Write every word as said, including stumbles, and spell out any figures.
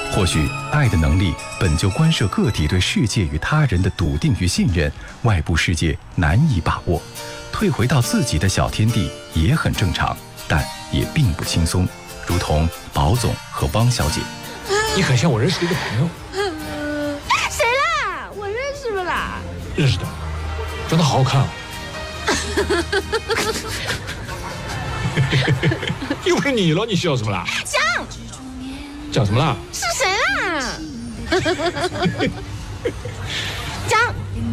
或许爱的能力本就关涉个体对世界与他人的笃定与信任，外部世界难以把握，退回到自己的小天地也很正常，但也并不轻松。如同宝总和汪小姐。 你很像我认识的一个朋友。 谁啦？我认识不啦？ 认识的，长得好好看哦。又不是你了，你笑什么啦？ 讲讲什么啦？ 是谁啦？讲